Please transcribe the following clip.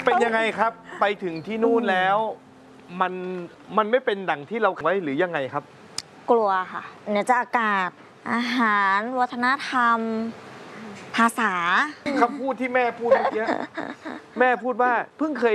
เป็นยังไงครับไปถึงที่นู่นแล้วมันไม่เป็นดังที่เราไว้หรือยังไงครับกลัวค่ะเนี่ยจะอากาศอาหารวัฒนธรรมภาษาคำพูดที่แม่พูดเมื่อกี้แม่พูดว่าเพิ่งเคย